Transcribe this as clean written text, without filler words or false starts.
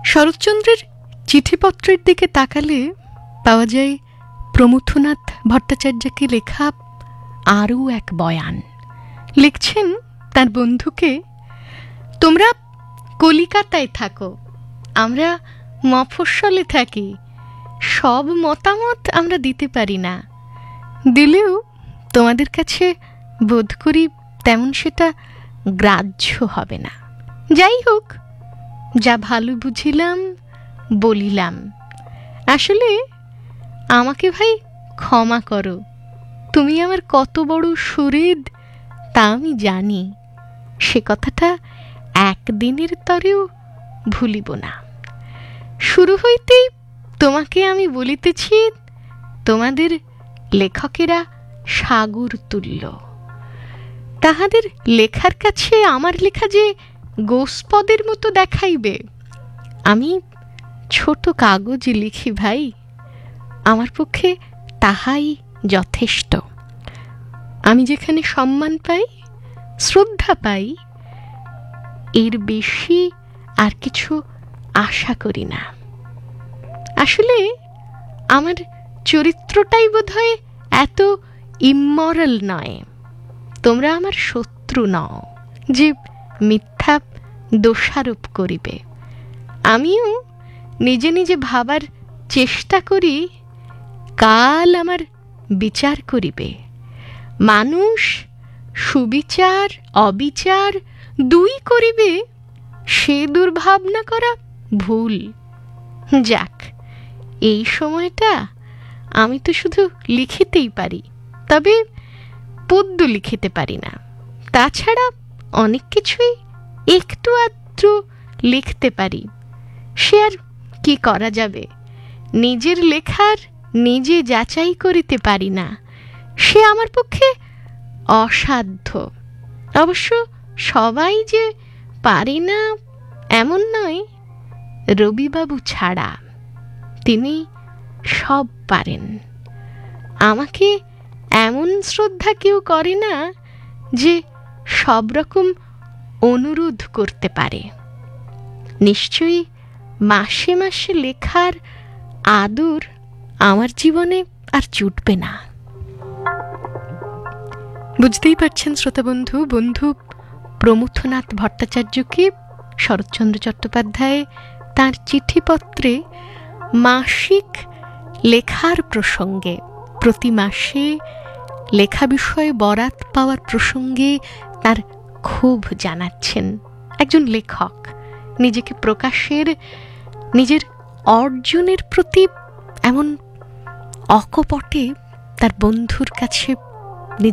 শরৎচন্দ্রের চিঠিপত্রের দিকে তাকালে পাওয়া যায় প্রমথনাথ ভট্টাচার্যকে লেখা আরও এক বয়ান। লিখছেন তার বন্ধুকে, তোমরা কলিকাতায় থাকো, আমরা মফস্বলে থাকি, সব মতামত আমরা দিতে পারি না, দিলেও তোমাদের কাছে বোধ করি তেমন সেটা গ্রাহ্য হবে না। যাই হোক, যা ভালো বুঝিলাম বলিলাম। আসলে আমাকে ভাই ক্ষমা করো, তুমি আমার কত বড় সুহৃদ তা আমি জানি, সে কথাটা একদিনের তরেও ভুলিব না। শুরু হইতেই তোমাকে আমি বলিতেছি, তোমাদের লেখকেরা সাগর তুল্য, তাহাদের লেখার কাছে আমার লেখা যে গোস্পদের মতো দেখাইবে। আমি ছোট কাগজে লিখি ভাই, আমার পক্ষে তাহাই যথেষ্ট। আমি যেখানে সম্মান পাই, শ্রদ্ধা পাই, এর বেশি আর কিছু আশা করি না। আসলে আমার চরিত্রটাই বোধহয় এত ইমমরাল নয়। তোমরা আমার শত্রু নও যে মিথ্যা দোষারোপ করিবে। আমিও নিজে নিজে ভাবার চেষ্টা করি, কাল আমার বিচার করিবে। মানুষ সুবিচার অবিচার দুই করিবে, সে দুর্ভাবনা করা ভুল। যাক, এই সময়টা আমি তো শুধু লিখিতেই পারি, তবে পদ্য লিখিতে পারি না। তাছাড়া অনেক কিছুই একটু আধটু লিখতে পারি। সে আর কি করা যাবে? নিজের লেখার নিজে যাচাই করিতে পারি না, সে আমার পক্ষে অসাধ্য। অবশ্য সবাই যে পারে না এমন নয়, রবিবাবু ছাড়া। তিনি সব পারেন। আমাকে এমন শ্রদ্ধা কেউ করে না যে সব রকম অনুরোধ করতে পারে। নিশ্চয়ই মাসে মাসে লেখার আদর আমার জীবনে আর জুটবে না। বুঝতেই পারছেন শ্রোতাবন্ধু, বন্ধু প্রমথনাথ ভট্টাচার্যকে শরৎচন্দ্র চট্টোপাধ্যায় তাঁর চিঠিপত্রে মাসিক লেখার প্রসঙ্গে, প্রতি মাসে লেখা বিষয়ে বরাত পাওয়ার প্রসঙ্গে তার ক্ষোভ জানাচ্ছেন। একজন লেখক নিজেকে প্রকাশের, নিজের অর্জনের প্রতি এমন অকপটে তার বন্ধুর কাছে